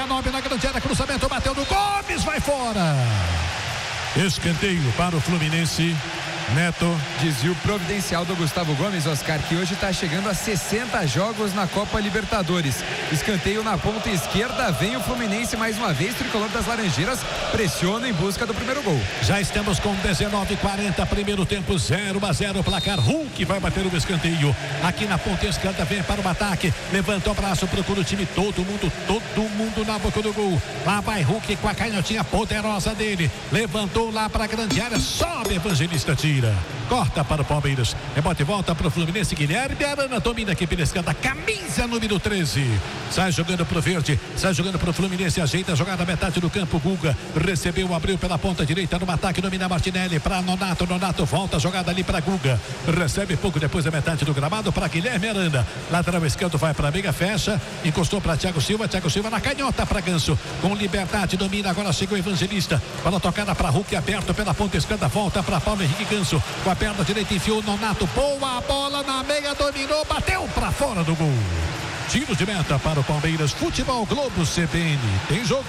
19 na grande área, cruzamento, bateu no Gomes, vai fora. Escanteio para o Fluminense. Neto. Desvio providencial do Gustavo Gomes, Oscar, que hoje está chegando a 60 jogos na Copa Libertadores. Escanteio na ponta esquerda, vem o Fluminense mais uma vez, tricolor das Laranjeiras pressiona em busca do primeiro gol. Já estamos com 19:40, primeiro tempo 0-0, placar. Hulk vai bater o escanteio. Aqui na ponta esquerda, vem para o ataque, levanta o braço, procura o time, todo mundo na boca do gol. Lá vai Hulk com a canhotinha poderosa dele, levantou lá para a grande área, sobe, Evangelista tira. Corta para o Palmeiras. Rebote e volta para o Fluminense. Guilherme Arana domina aqui pela esquerda. Camisa número 13. Sai jogando para o verde. Sai jogando para o Fluminense. Ajeita a jogada metade do campo. Guga recebeu, abriu pela ponta direita no ataque. Domina Martinelli para Nonato. Nonato volta a jogada ali para Guga. Recebe pouco depois da metade do gramado para Guilherme Arana. Lateral esquerdo vai para a meia, fecha. Encostou para Thiago Silva. Thiago Silva na canhota para Ganso. Com liberdade domina. Agora chegou o Evangelista. Bola tocada para Hulk aberto pela ponta esquerda. Volta para Paulo Henrique Ganso. Com a perna direita enfiou Nonato, boa bola na meia, dominou, bateu para fora do gol. Tiro de meta para o Palmeiras. Futebol Globo CBN. Tem jogo.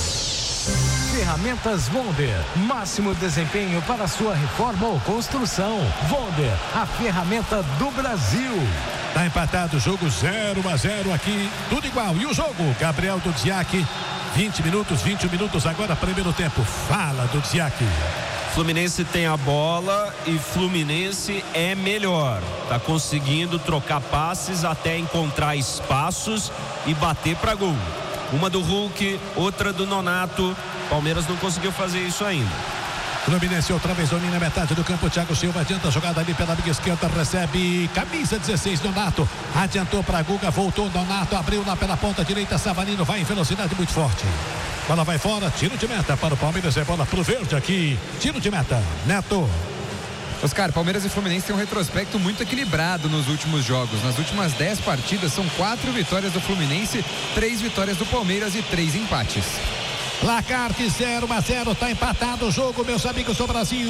Ferramentas Wonder, máximo desempenho para sua reforma ou construção. Wonder, a ferramenta do Brasil. Tá empatado o jogo 0-0 aqui, tudo igual. E o jogo, Gabriel Dudziak, 21 minutos agora, primeiro tempo. Fala, Dudziak. Fluminense tem a bola e Fluminense é melhor. Tá conseguindo trocar passes até encontrar espaços e bater para gol. Uma do Hulk, outra do Nonato. Palmeiras não conseguiu fazer isso ainda. Fluminense outra vez domina metade do campo. Thiago Silva adianta a jogada ali pela meia esquerda, recebe camisa 16, Nonato. Adiantou para Guga, voltou Nonato, abriu lá pela ponta direita. Savarino vai em velocidade muito forte. Bola vai fora, tiro de meta para o Palmeiras, é bola pro verde aqui, tiro de meta, Neto. Oscar, Palmeiras e Fluminense têm um retrospecto muito equilibrado nos últimos jogos. Nas últimas 10 partidas são 4 vitórias do Fluminense, 3 vitórias do Palmeiras e 3 empates. Placar de 0-0, tá empatado o jogo, meus amigos do Brasil.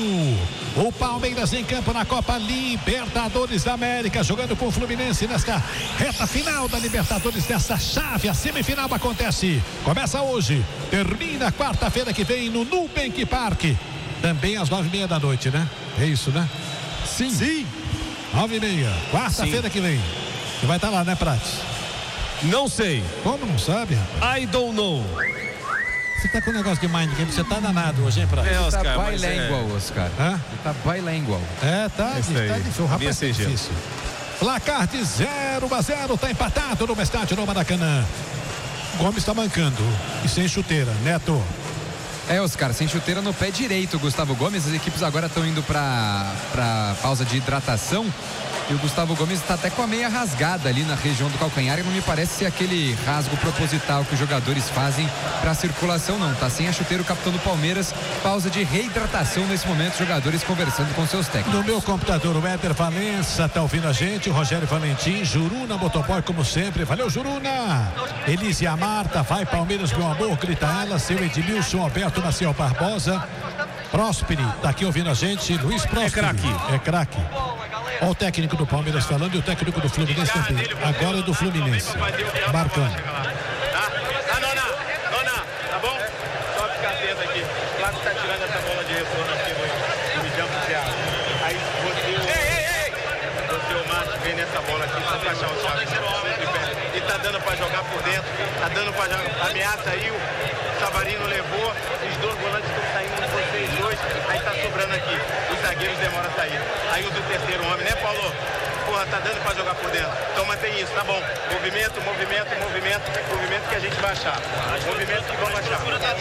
O Palmeiras em campo na Copa Libertadores da América, jogando com o Fluminense nesta reta final da Libertadores, dessa chave. A semifinal acontece, começa hoje, termina quarta-feira que vem no Nubank Park, também às 9:30 da noite, né? É isso, né? Sim. 9:30, quarta-feira que vem. Você vai estar lá, né, Prates? Não sei. Como não sabe, rapaz? I don't know. Você tá com o negócio de mind game, você tá danado hoje, hein, Prates? Ele tá bilingual, Oscar. Hã? Ele tá bilingual. Tá difícil. O rapaz tá difícil. Placar de 0-0, tá empatado no estádio no Maracanã. Gomes tá mancando e sem chuteira, Neto. Oscar, sem chuteira no pé direito, Gustavo Gomes. As equipes agora estão indo para pausa de hidratação. E o Gustavo Gomes está até com a meia rasgada ali na região do calcanhar. E não me parece ser aquele rasgo proposital que os jogadores fazem para circulação, não. Tá sem a chuteira o capitão do Palmeiras. Pausa de reidratação nesse momento, jogadores conversando com seus técnicos. No meu computador, o Éder Valença tá ouvindo a gente, o Rogério Valentim, Juruna, motoboy como sempre. Valeu, Juruna! Elise a Marta, vai Palmeiras, meu amor, grita ela. Seu Edmilson, Alberto Maciel Barbosa. Prósperi, tá aqui ouvindo a gente. Luiz Prósperi. É craque. Olha o técnico do Palmeiras falando e o técnico do Fluminense também. Agora é do Fluminense. Marcando. Tá bom? Só ficar atento aqui. Claro que tá tirando essa bola de retorno aqui no mijão pro Thiago. Aí você, o Márcio, vem nessa bola aqui, só pra achar o Thiago. Ele tá dando pra jogar por dentro, tá dando pra jogar. Ameaça aí, o Savarino levou, os dois volantes estão saindo, vocês dois, aí tá sobrando aqui. Os zagueiros demoram a sair. Aí usa o terceiro homem, né, Paulo? Porra, tá dando pra jogar por dentro. Então mantém isso, tá bom. Movimento que a gente vai achar. Movimento que vamos achar.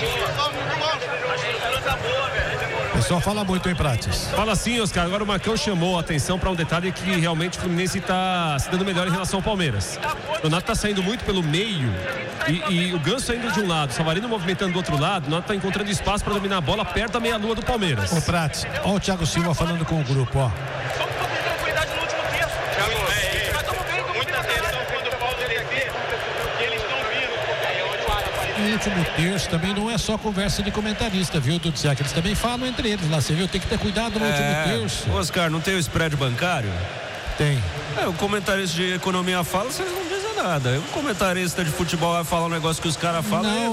O pessoal fala muito, hein, Prates? Fala sim, Oscar. Agora o Marcão chamou a atenção para um detalhe que realmente o Fluminense está se dando melhor em relação ao Palmeiras. O Nonato está saindo muito pelo meio e o Ganso saindo de um lado, o Savarino movimentando do outro lado. O Nonato está encontrando espaço para dominar a bola perto da meia-lua do Palmeiras. Ô, Prates, olha o Thiago Silva falando com o grupo, ó. No último terço também não é só conversa de comentarista, viu, Dudziak? Eles também falam entre eles lá, você viu? Tem que ter cuidado no último terço. Oscar, não tem o spread bancário? Tem. O comentarista de economia fala, vocês não dizem nada. O comentarista de futebol vai falar um negócio que os caras falam. Não.